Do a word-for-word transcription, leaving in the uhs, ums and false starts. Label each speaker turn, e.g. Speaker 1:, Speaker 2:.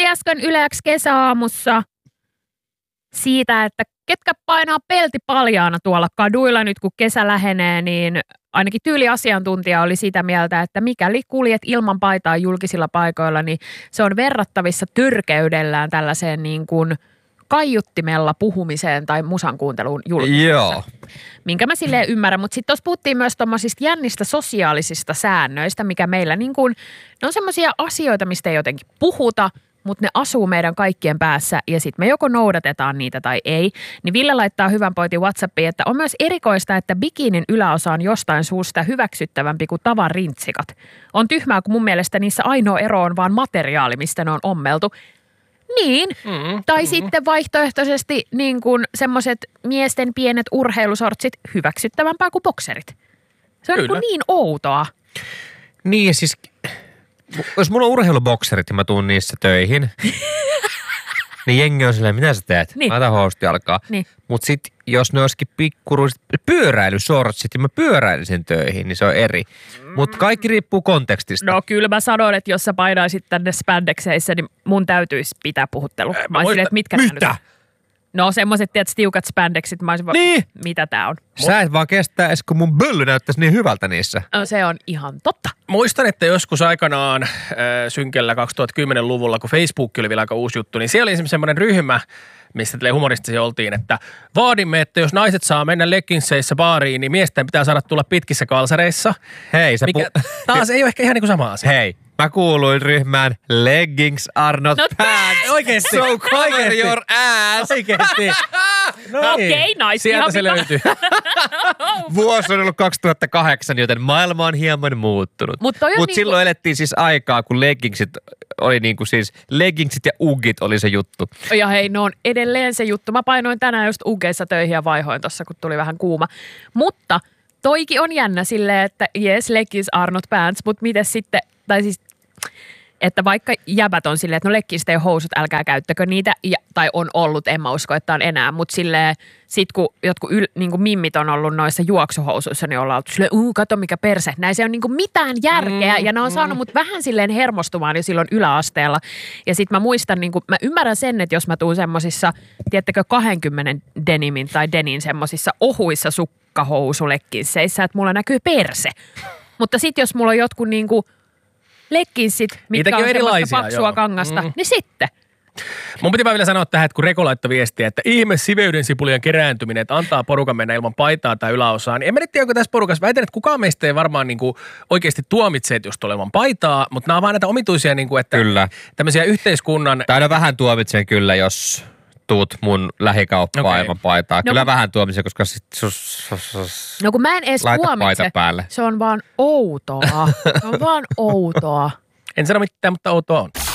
Speaker 1: äsken Yle X kesäaamussa siitä, että ketkä painaa peltipaljaana tuolla kaduilla nyt kun kesä lähenee, niin ainakin tyyliasiantuntija oli sitä mieltä, että mikäli kuljet ilman paitaa julkisilla paikoilla, niin se on verrattavissa törkeydellään tällaiseen niin kuin kaiuttimella puhumiseen tai musan kuunteluun julkisessa.
Speaker 2: Joo.
Speaker 1: Minkä mä silleen ymmärrän, mutta sitten tuossa puhuttiin myös tuommoisista jännistä sosiaalisista säännöistä, mikä meillä niin kuin, ne on semmoisia asioita, mistä ei jotenkin puhuta, mutta ne asuu meidän kaikkien päässä ja sitten me joko noudatetaan niitä tai ei. Niin Ville laittaa hyvän pointin WhatsAppiin, että on myös erikoista, että bikinin yläosa on jostain suusta hyväksyttävämpi kuin tavan rintsikat. On tyhmää, kun mun mielestä niissä ainoa ero on vaan materiaali, mistä ne on ommeltu. Niin, mm, tai mm. sitten vaihtoehtoisesti niin kuin semmoiset miesten pienet urheilusortsit hyväksyttävämpää kuin bokserit. Se on niin, niin outoa.
Speaker 2: Niin siis, jos mulla on urheilubokserit ja mä tuun niissä töihin, niin jengi on silleen, mitä sä teet? Niin. Mä otan housut jalkaa. Niin. Mut sit jos ne olisikin pikkuruiset pyöräilysortsit ja mä pyöräilisin töihin, niin se on eri. Mut kaikki riippuu kontekstista.
Speaker 1: No kyllä mä sanon, että jos sä painaisit tänne spandekseissä, niin mun täytyisi pitää puhuttelu. Mä, mä olisin silleen, että mitkä
Speaker 2: mitä?
Speaker 1: No semmoiset, tiedät, tiukat spandeksit, mä olisin vaan,
Speaker 2: niin.
Speaker 1: mitä tää on?
Speaker 2: Sä et vaan kestää edes, kun mun bölly näyttäisi niin hyvältä niissä.
Speaker 1: No se on ihan totta.
Speaker 3: Muistan, että joskus aikanaan äh, synkellä kaksituhattakymmenen-luvulla, kun Facebook oli vielä aika uusi juttu, niin siellä oli esimerkiksi semmoinen ryhmä, mistä tälle humoristisesti oltiin, että vaadimme, että jos naiset saa mennä leggingseissä baariin, niin miesten pitää saada tulla pitkissä kalsareissa.
Speaker 2: Hei, sä
Speaker 3: mikä
Speaker 2: pu-
Speaker 3: taas ei ole ehkä ihan niin kuin sama asia.
Speaker 2: Hei, mä kuuluin ryhmään leggings are not, not pants.
Speaker 3: Oikeesti.
Speaker 2: So cover your ass.
Speaker 3: Oikeesti.
Speaker 1: No okei, okay, nice.
Speaker 3: Sieltä se löytyy.
Speaker 2: Vuosi on ollut kaksituhattakahdeksan, joten maailma on hieman muuttunut. Mutta Mut niinku silloin elettiin siis aikaa, kun leggingsit oli niinku siis, leggingsit ja uggit oli se juttu.
Speaker 1: Ja hei, ne on edelleen se juttu. Mä painoin tänään just uggeissa töihin ja vaihoin tossa, kun tuli vähän kuuma. Mutta toikin on jännä silleen, että yes, leggings are not pants, mutta miten sitten, tai siis että vaikka jäbät on silleen, että no leggingsit ei ole housut, älkää käyttäkö niitä, ja, tai on ollut, en mä usko, että on enää, mutta silleen sit kun jotkut yl, niin kuin mimmit on ollut noissa juoksuhousuissa, niin ollaan oltu silleen, uu, kato mikä perse, näissä ei ole niin kuin mitään järkeä, mm, ja ne on saanut mm. mut vähän silleen hermostumaan jo silloin yläasteella, ja sit mä muistan, niin kuin, mä ymmärrän sen, että jos mä tuun semmosissa, tiedättekö, kaksikymmentä denimin tai denin semmosissa ohuissa sukkahousuleggingsseissä, että mulla näkyy perse, mutta sit jos mulla on jotkut niinku leggingssit, mitkä on semmoista paksua joo. kangasta, mm. niin sitten.
Speaker 3: Mun piti vaan vielä sanoa tähän, että kun Reko laittoi viestiä, että ihme siveyden sipulien kerääntyminen, että antaa porukan mennä ilman paitaa tai yläosaa, niin en mä nyt tiedä, onko tässä porukassa. Väitän, että kukaan meistä ei varmaan niinku oikeasti tuomitse, että just tulee ilman paitaa, mutta nämä on vaan näitä omituisia, niinku, että kyllä. Tämmöisiä yhteiskunnan.
Speaker 2: Tai aina vähän tuomitsen kyllä, jos tuut mun lähikauppaan okay. ilman paitaa. Kyllä no, vähän tuomitsen, koska sit sus, sus, sus,
Speaker 1: no kun mä en edes tuomitse, se on vaan outoa. Se on vaan outoa.
Speaker 3: En sano mitään, mutta outoa on.